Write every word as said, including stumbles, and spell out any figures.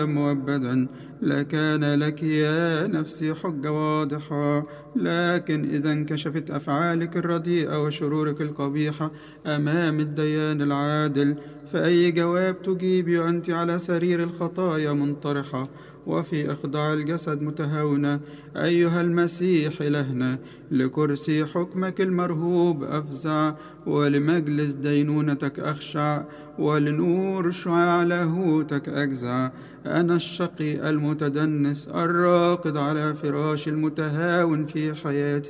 مؤبدا لكان لك يا نفسي حجة واضحة. لكن إذا انكشفت أفعالك الرديئة وشرورك القبيحة أمام الديان العادل، فأي جواب تجيبي وأنت على سرير الخطايا منطرحة وفي إخضاع الجسد متهاونة؟ أيها المسيح إلهنا، لكرسي حكمك المرهوب أفزع، ولمجلس دينونتك أخشع، ولنور شعاع لاهوتك أجزع. أنا الشقي المتدنس الراقد على فراش المتهاون في حياتي